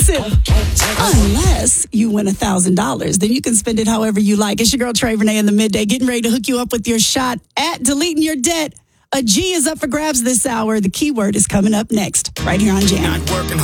expensive. Unless you win $1,000. Then you can spend it however you like. It's your girl, Trey Renee in the midday, getting ready to hook you up with your shot at deleting your debt. A G is up for grabs this hour. The keyword is coming up next, right here on Jam.